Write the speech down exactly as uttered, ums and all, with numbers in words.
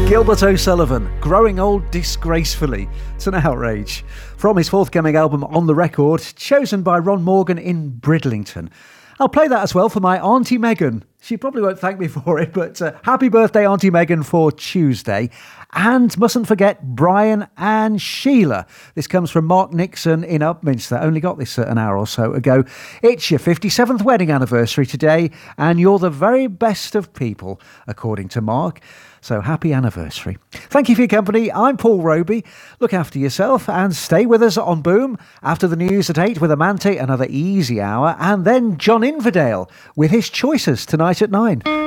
Gilbert O'Sullivan, Growing Old Disgracefully. It's an outrage. From his forthcoming album On the Record, chosen by Ron Morgan in Bridlington. I'll play that as well for my Auntie Megan. She probably won't thank me for it, but uh, happy birthday, Auntie Megan, for Tuesday. And mustn't forget Brian and Sheila. This comes from Mark Nixon in Upminster. Only got this uh, an hour or so ago. It's your fifty-seventh wedding anniversary today, and you're the very best of people, according to Mark. So happy anniversary. Thank you for your company. I'm Paul Roby. Look after yourself and stay with us on Boom. After the news at eight with Amante, another easy hour. And then John Inverdale with his choices tonight at nine.